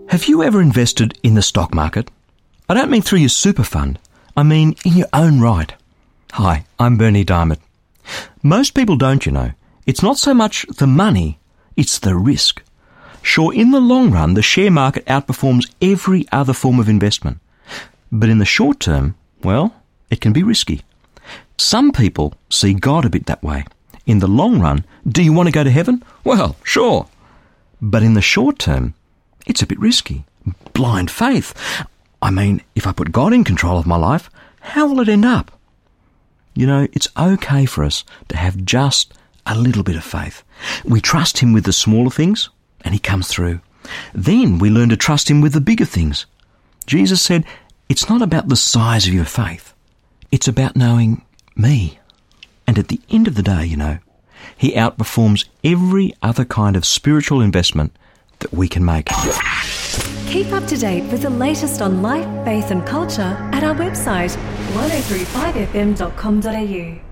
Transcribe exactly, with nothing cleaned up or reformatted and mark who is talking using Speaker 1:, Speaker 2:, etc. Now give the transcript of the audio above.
Speaker 1: Have you ever invested in the stock market? I don't mean through your super fund. I mean in your own right. Hi, I'm Bernie Diamond. Most people don't, you know. It's not so much the money, it's the risk. Sure, in the long run, the share market outperforms every other form of investment. But in the short term, well, it can be risky. Some people see God a bit that way. In the long run, do you want to go to heaven? Well, sure. But in the short term, it's a bit risky. Blind faith. I mean, if I put God in control of my life, how will it end up? You know, it's okay for us to have just a little bit of faith. We trust him with the smaller things, and he comes through. Then we learn to trust him with the bigger things. Jesus said, it's not about the size of your faith. It's about knowing me. And at the end of the day, you know, he outperforms every other kind of spiritual investment that we can make.
Speaker 2: Keep up to date with the latest on life, faith and culture at our website, ten thirty-five f m dot com dot a u.